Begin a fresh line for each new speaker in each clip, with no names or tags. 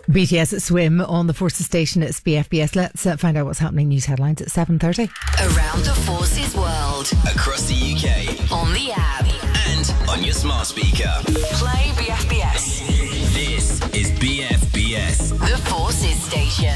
BTS Swim on the Forces station. It's BFBS. Let's find out what's happening. News headlines at 7:30.
Around the Forces world.
Across the UK.
On the app.
And on your smart speaker.
Play BFBS.
This is BFBS.
The Forces station.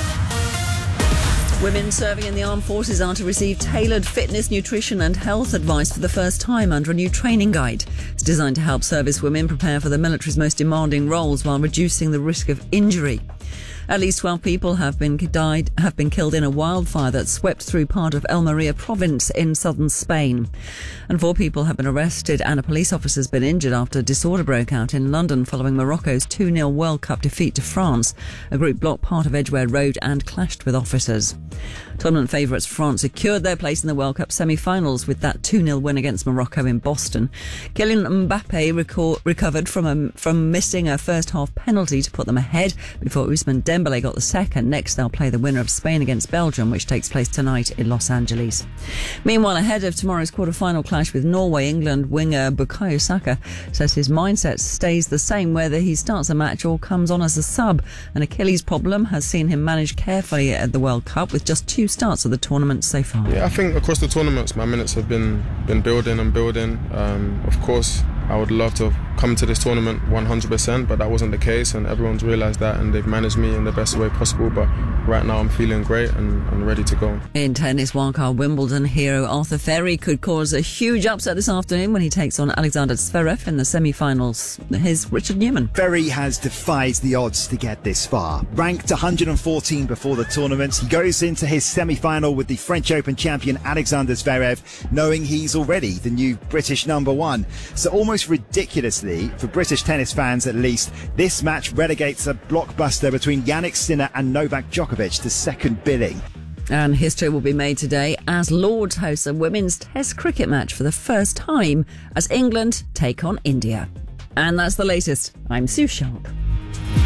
Women serving in the armed forces are to receive tailored fitness, nutrition and health advice for the first time under a new training guide. It's designed to help service women prepare for the military's most demanding roles while reducing the risk of injury. At least 12 people have been killed in a wildfire that swept through part of Almeria province in southern Spain. And 4 people have been arrested and a police officer has been injured after disorder broke out in London following Morocco's 2-0 World Cup defeat to France. A group blocked part of Edgware Road and clashed with officers. Tournament favourites France secured their place in the World Cup semi-finals with that 2-0 win against Morocco in Boston. Kylian Mbappe recovered from missing a first-half penalty to put them ahead before Ousmane Dembele got the second. Next, they'll play the winner of Spain against Belgium, which takes place tonight in Los Angeles. Meanwhile, ahead of tomorrow's quarter-final clash with Norway, England winger Bukayo Saka says his mindset stays the same whether he starts a match or comes on as a sub. An Achilles problem has seen him manage carefully at the World Cup with just 2 starts of the tournament so far.
Yeah, I think across the tournaments my minutes have been building and building. Of course, I would love to have come to this tournament 100%, but that wasn't the case, and everyone's realised that, and they've managed me in the best way possible. But right now I'm feeling great and ready to go.
In tennis, wildcard Wimbledon hero Arthur Ferry could cause a huge upset this afternoon when he takes on Alexander Zverev in the semi-finals. Here's Richard Newman.
Ferry has defied the odds to get this far. Ranked 114 before the tournament, he goes into his semi-final with the French Open champion Alexander Zverev, knowing he's already the new British number 1. So almost ridiculously, for British tennis fans at least, this match relegates a blockbuster between Jannik Sinner and Novak Djokovic to second billing.
And history will be made today as Lords hosts a women's Test cricket match for the first time as England take on India. And that's the latest. I'm Sue Sharp.